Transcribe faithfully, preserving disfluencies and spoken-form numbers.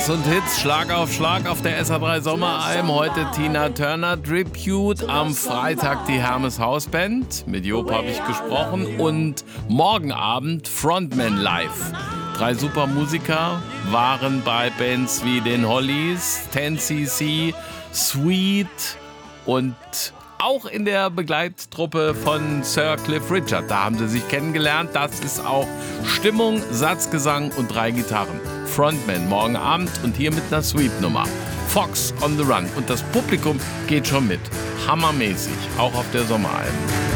Hits und Hits, Schlag auf Schlag auf der S A drei Sommeralm. Heute Tina Turner Tribute, am Freitag die Hermes Hausband. Mit Job habe ich gesprochen. Und morgen Abend Frontman Live. Drei super Musiker waren bei Bands wie den Hollies, zehn C C, Sweet und auch in der Begleittruppe von Sir Cliff Richard. Da haben sie sich kennengelernt. Das ist auch Stimmung, Satzgesang und drei Gitarren. Frontman morgen Abend und hier mit einer Sweep-Nummer. Fox on the Run. Und das Publikum geht schon mit. Hammermäßig. Auch auf der Sommeralm.